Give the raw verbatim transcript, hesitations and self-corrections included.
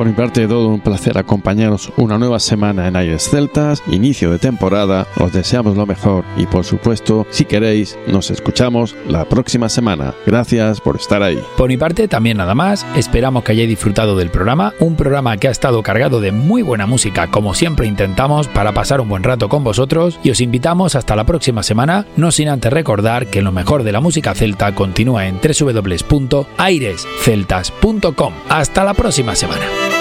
Por mi parte, todo un placer acompañaros una nueva semana en Aires Celtas, inicio de temporada, os deseamos lo mejor y por supuesto, si queréis, nos escuchamos la próxima semana. Gracias por estar ahí. Por mi parte, también nada más, esperamos que hayáis disfrutado del programa, un programa que ha estado cargado de muy buena música, como siempre intentamos, para pasar un buen rato con vosotros, y os invitamos hasta la próxima semana, no sin antes recordar que lo mejor de la música celta continúa en doble u doble u doble u punto aires celtas punto com. Hasta la próxima semana.